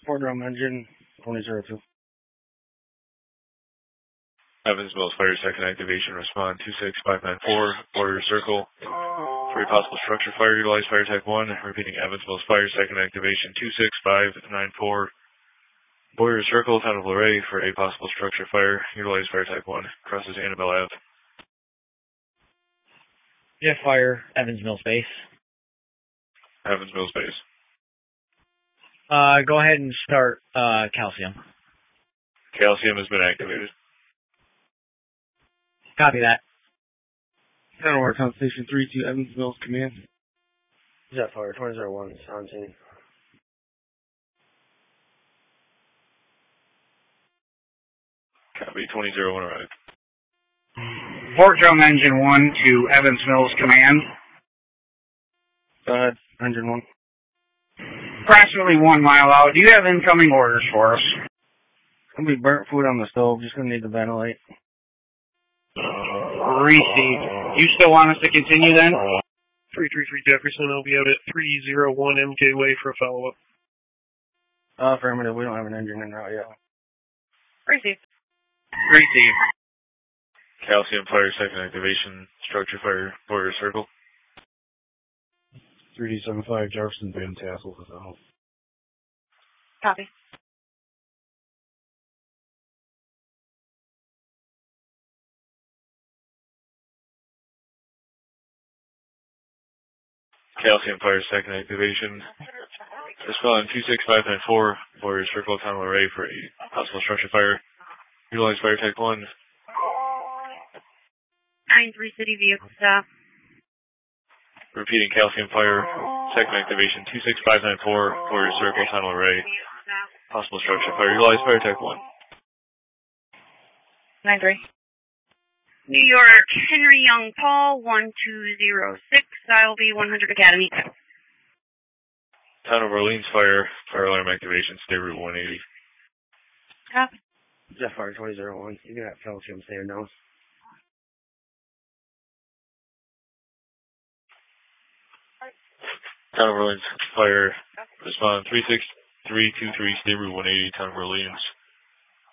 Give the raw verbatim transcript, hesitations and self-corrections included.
Fort Drum engine, twenty zero two. Evans Mills Fire second activation. Respond two six five nine four. Warrior Circle. For a possible structure fire, utilize Fire Tech one. Repeating Evans Mills Fire second activation two six five nine four. Warrior Circle, town of Luray. For a possible structure fire, utilize Fire Tech one. Crosses Annabelle Ave. Jet Fire, Evans Mills Base. Evans Mills Base. Uh, go ahead and start uh, Calcium. Calcium has been activated. Copy that. Center War Town Station three to Evans Mills Command. Jet Fire, twenty zero one, sound team. Copy, twenty zero one arrived. Fort Drum Engine one to Evans Mills Command. Go ahead, Engine one. Approximately one mile out. Do you have incoming orders for us? Gonna be burnt food on the stove, just gonna need to ventilate. Received. You still want us to continue then? three three three Jefferson, I'll be out at three oh one M K Way for a follow-up. Uh, affirmative, we don't have an engine in route yet. Received. Received. Calcium Fire second activation. Structure fire, Warrior Circle. three D seven five Jefferson Van Tassel for the home. Copy. Calcium Fire second activation. Respond two six five nine four. Warrior Circle, town of Luray. For a possible structure fire, utilize Fire Tech one. nine three City Vehicle Stop. Repeating Calcium Fire second activation two six five nine four. Warrior Circle, town of Luray. Possible structure fire, utilize Fire Tech one. nine three. New York, Henry Young Paul, one two zero six, I'll be one hundred Academy. Town of Orleans Fire, fire alarm activation, stay route one eighty. Copy. Jet Fire, twenty zero one. You can have Calcium stand down. Town of Orleans Fire, respond three six three two three, stay route one eighty, Town of Orleans.